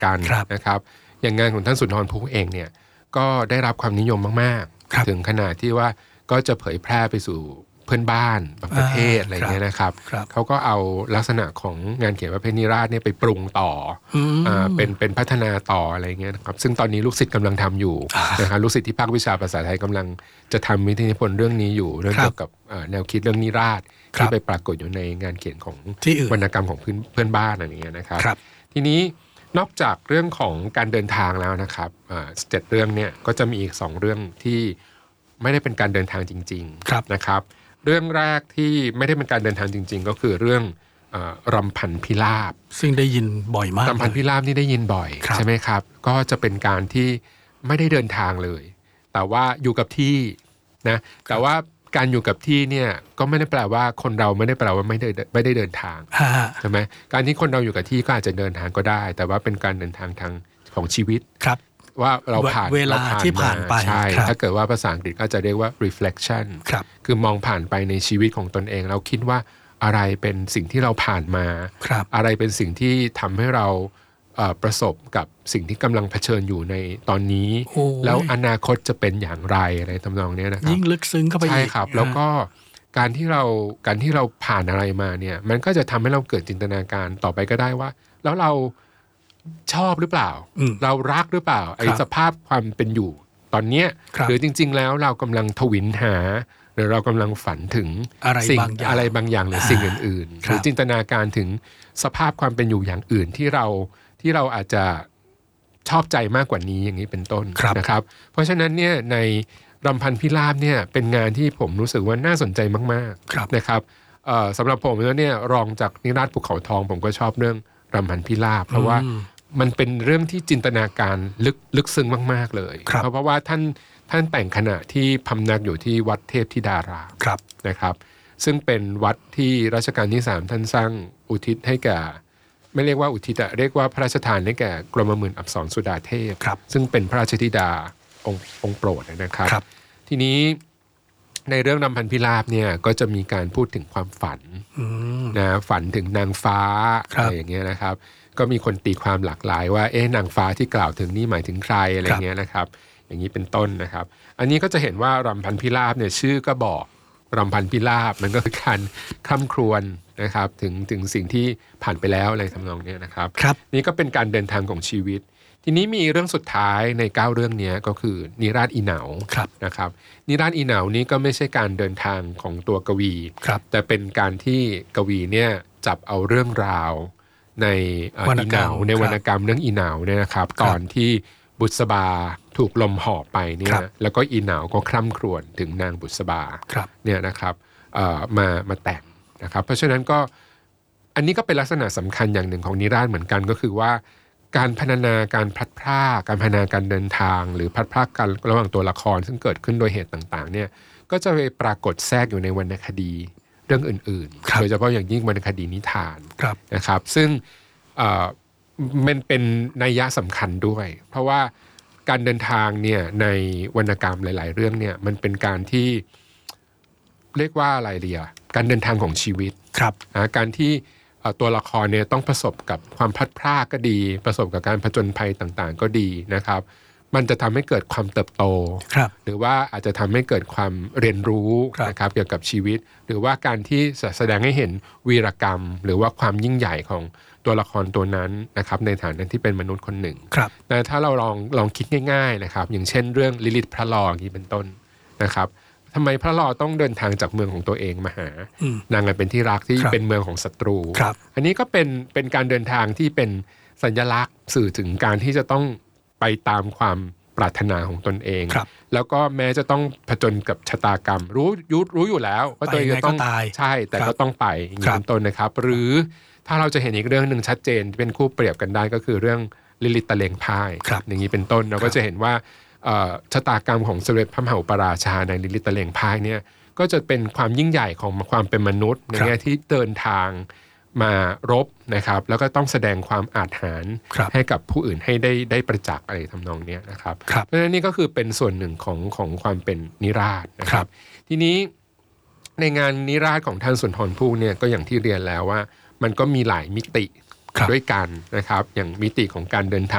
กันนะครับอย่างงานของท่านสุนทรภู่เองเนี่ยก็ได้รับความนิยมมากๆถึงขนาดที่ว่าก็จะเผยแพร่ไปสู่เพื่อนบ้านบางประเทศอะไรเงี้ยนะครับเขาก็เอาลักษณะของงานเขียนประเพณีราษฎร์เนี่ยไปปรุงต่อเป็นพัฒนาต่ออะไรเงี้ยนะครับซึ่งตอนนี้ลูกศิษย์กำลังทำอยู่นะครับลูกศิษย์ที่ภาควิชาภาษาไทยกำลังจะทำวิทยานิพนธ์เรื่องนี้อยู่เรื่องเกี่ยวกับแนวคิดเรื่องนิราศที่ไปปรากฏอยู่ในงานเขียนของวรรณกรรมของเพื่อนบ้านอะไรเงี้ยนะครับทีนี้นอกจากเรื่องของการเดินทางแล้วนะครับ7เรื่องเนี่ยก็จะมีอีก2เรื่องที่ไม่ได้เป็นการเดินทางจริงๆนะครับเรื่องแรกที่ไม่ได้เป็นการเดินทางจริงๆก็คือเรื่องรำพันพิราบซึ่งได้ยินบ่อยมากรำพันพิราบนี่ได้ยินบ่อยใช่ไหมครับก็จะเป็นการที่ไม่ได้เดินทางเลยแต่ว่าอยู่กับที่นะแต่ว่าการอยู่กับที่เนี่ยก็ไม่ได้แปลว่าคนเราไม่ได้แปลว่าไม่ได้เดินทางใช่ไหมการที่คนเราอยู่กับที่ก็อาจจะเดินทางก็ได้แต่ว่าเป็นการเดินทางทางของชีวิตว่าเราผ่านเวลาที่ผ่านไปใช่ถ้าเกิดว่าภาษาอังกฤษก็จะเรียกว่า reflection คือมองผ่านไปในชีวิตของตนเองเราคิดว่าอะไรเป็นสิ่งที่เราผ่านมาอะไรเป็นสิ่งที่ทำให้เราประสบกับสิ่งที่กำลังเผชิญอยู่ในตอนนี้แล้วอนาคตจะเป็นอย่างไรอะไรทำนองนี้นะครับยิ่งลึกซึ้งเข้าไปอีกใช่ครับแล้วก็การที่เราผ่านอะไรมาเนี่ยมันก็จะทำให้เราเกิดจินตนาการต่อไปก็ได้ว่าแล้วเราชอบหรือเปล่าเรารักหรือเปล่าไอ้สภาพความเป็นอยู่ตอนเนี้ยหรือจริงๆแล้วเรากำลังทวินหาหรือเรากำลังฝันถึงสิ่งอะไรบางอย่างหรือสิ่งอื่นๆหรือจินตนาการถึงสภาพความเป็นอยู่อย่างอื่นที่เราอาจจะชอบใจมากกว่านี้อย่างนี้เป็นต้นนะครับเพราะฉะนั้นเนี่ยในรำพันพิราบเนี่ยเป็นงานที่ผมรู้สึกว่าน่าสนใจมากๆนะครับสำหรับผมแล้วเนี่ยรองจากนิราศภูเขาทองผมก็ชอบเรื่องรำพันพิราบเพราะว่ามันเป็นเรื่องที่จินตนาการลึกซึ้งมากๆเลยเพราะว่าท่านแต่งขณะที่พำนักอยู่ที่วัดเทพธิดารามนะครับซึ่งเป็นวัดที่รัชกาลที่3ท่านสร้างอุทิศให้แก่ไม่เรียกว่าอุทิศเรียกว่าพระราชทานให้แก่กรมหมื่นอับสรสุดาเทพซึ่งเป็นพระราชธิดาองค์โปรดนะครับทีนี้ในเรื่องรำพันพิราบเนี่ยก็จะมีการพูดถึงความฝันนะฝันถึงนางฟ้าอะไรอย่างเงี้ยนะครับก็มีคนตีความหลากหลายว่านางฟ้าที่กล่าวถึงนี่หมายถึงใครอะไรเงี้ยนะครับอย่างนี้เป็นต้นนะครับอันนี้ก็จะเห็นว่ารำพันพิราบเนี่ยชื่อก็บอกรำพันพิราบมันก็คือการคร่ำครวญนะครับถึงสิ่งที่ผ่านไปแล้วอะไรทำนองนี้นะครับนี่ก็เป็นการเดินทางของชีวิตทีนี้มีเรื่องสุดท้ายใน9เรื่องนี้ก็คือนิราศอีเหนานะครับนิราศอีเหนานี้ก็ไม่ใช่การเดินทางของตัวกวีแต่เป็นการที่กวีเนี่ยจับเอาเรื่องราวในอีเหนาในวรรณกรรมเรื่องอีเหนาเนี่ยนะครับตอนที่บุษบาถูกลมห่อไปเนี่ยแล้วก็อีเหนาก็คร่ำครวญถึงนางบุษบาเนี่ยนะครับมาแต่งนะครับเพราะฉะนั้นก็อันนี้ก็เป็นลักษณะสำคัญอย่างหนึ่งของนิราศเหมือนกันก็คือว่าการพรรณนาการพลัดพรากการพรรณนาการเดินทางหรือพลัดพรากกันระหว่างตัวละครซึ่งเกิดขึ้นโดยเหตุต่างๆเนี่ยก็จะไปปรากฏแทรกอยู่ในวรรณคดีเรื่องอื่นๆโดยเฉพาะอย่างยิ่งวรรณคดีนิทานนะครับซึ่งมันเป็นนัยยะสำคัญด้วยเพราะว่าการเดินทางเนี่ยในวรรณกรรมหลายๆเรื่องเนี่ยมันเป็นการที่เรียกว่าอะไรเดียการเดินทางของชีวิตการที่ตัวละครเนี่ยต้องประสบกับความพลัดพรากก็ดีประสบกับการผจญภัยต่างๆก็ดีนะครับมันจะทำให้เกิดความเติบโตหรือว่าอาจจะทำให้เกิดความเรียนรู้นะครับเกี่ยวกับชีวิตหรือว่าการที่แสดงให้เห็นวีรกรรมหรือว่าความยิ่งใหญ่ของตัวละครตัวนั้นนะครับในฐานะที่เป็นมนุษย์คนหนึ่งแต่ถ้าเราลองคิดง่ายๆนะครับอย่างเช่นเรื่องลิลิตพระลออย่างนี้เป็นต้นนะครับทำไมพระลอต้องเดินทางจากเมืองของตัวเองมาหานางอันเป็นที่รักที่เป็นเมืองของศัตรูอันนี้ก็เป็นการเดินทางที่เป็นสัญลักษณ์สื่อถึงการที่จะต้องไปตามความปรารถนาของตนเองแล้วก็แม้จะต้องผจญกับชะตากรรมรู้อยู่แล้วว่าตัวเองจะต้องใช่แต่ก็ต้องไปอย่างนี้เป็นต้นนะครับหรือถ้าเราจะเห็นอีกเรื่องนึงชัดเจนที่เป็นคู่เปรียบกันได้ก็คือเรื่องลิลิตตะเลงพ่ายอย่างนี้เป็นต้นเราก็จะเห็นว่าชะตากรรมของสมเด็จพระมหาอุปราชาในลิลิตตะเลงพ่ายเนี่ยก็จะเป็นความยิ่งใหญ่ของความเป็นมนุษย์ในแง่ที่เดินทางมารบนะครับแล้วก็ต้องแสดงความอาถรรพ์ให้กับผู้อื่นให้ได้ประจักษ์อะไรทำนองนี้นะครับเพราะฉะนั้นนี่ก็คือเป็นส่วนหนึ่งของความเป็นนิราศนะครับทีนี้ในงานนิราศของท่านสุนทรภู่เนี่ยก็อย่างที่เรียนแล้วว่ามันก็มีหลายมิติด้วยกันนะครับอย่างมิติของการเดินทาง